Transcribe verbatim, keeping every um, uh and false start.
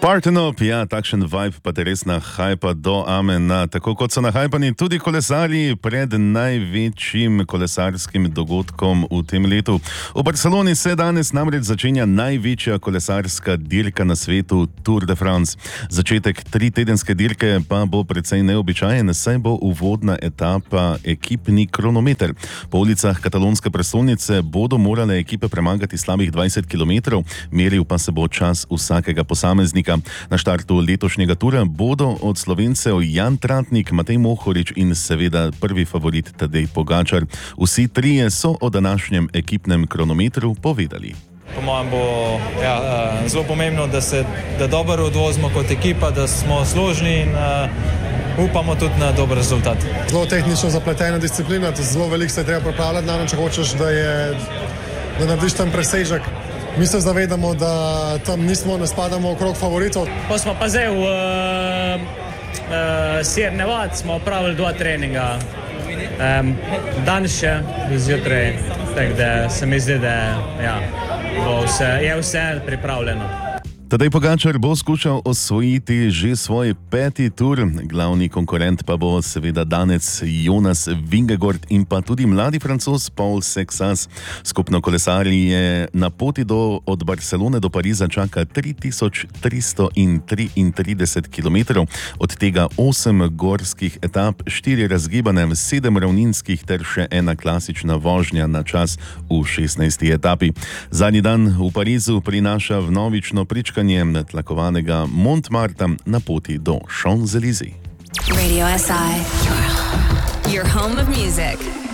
Spartanop, ja, takšen vibe pa te res nahajpa do amena, tako kot so nahajpani tudi kolesarji pred največjim kolesarskim dogodkom v tem letu. V Barceloni se danes namreč začenja največja kolesarska dirka na svetu, Tour de France. Začetek tritedenske dirke pa bo precej neobičajen, saj bo uvodna etapa ekipni kronometer. Po ulicah katalonske prestolnice bodo morale ekipe premagati slabih dvajset kilometrov, meril pa se bo čas vsakega posameznika. Na štartu letošnjega tura bodo od Slovencev Jan Tratnik, Matej Mohorič in seveda prvi favorit Tadej Pogačar. Vsi trije so o današnjem ekipnem kronometru povedali. Po mojem bo ja, zelo pomembno, da se da dobro odvozimo kot ekipa, da smo složni in uh, upamo tudi na dober rezultat. Zelo tehnično zapletena disciplina, zelo veliko se je treba pripravljati, namreč če hočeš, da, je, da narediš tam presežek. Mi se zavedamo, da tam nismo, ne spadamo okrog favoritov. Pa smo pa zdaj v uh, uh, Sierra Nevada, smo opravili dva treninga. Um, danes še, zjutraj, tako da se mi zdi, da ja, bo vse, je vse pripravljeno. Tadej Pogačar bo skušal osvojiti že svoj peti tur, glavni konkurent pa bo seveda Danec Jonas Vingegaard in pa tudi mladi Francoz Paul Sexas. Skupno kolesarje na poti do, od Barcelone do Pariza čaka tri tisoč tristo triintrideset kilometrov, od tega osem gorskih etap, štiri razgibane, sedem ravninskih ter še ena klasična vožnja na čas v šestnajsti etapi. Zadnji dan v Parizu prinaša vnovično pričkanje tlakovanega Montmartra na poti do Champs-Élysées. Radio S I, your home of music.